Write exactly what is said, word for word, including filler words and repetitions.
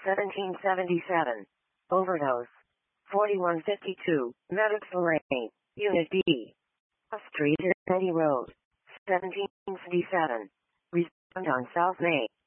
seventeen seventy-seven. Overdose. forty-one fifty-two, Medical Lane, Unit B. A Street, Eddy Road. seventeen fifty-seven. Respond on South Main.